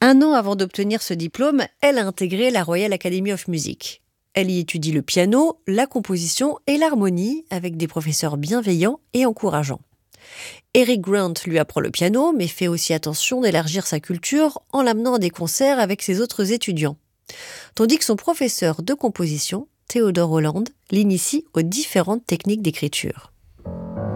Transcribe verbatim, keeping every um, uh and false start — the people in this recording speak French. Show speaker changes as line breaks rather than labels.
Un an avant d'obtenir ce diplôme, elle a intégré la Royal Academy of Music. Elle y étudie le piano, la composition et l'harmonie avec des professeurs bienveillants et encourageants. Eric Grant lui apprend le piano, mais fait aussi attention d'élargir sa culture en l'amenant à des concerts avec ses autres étudiants. Tandis que son professeur de composition, Theodore Holland, l'initie aux différentes techniques d'écriture.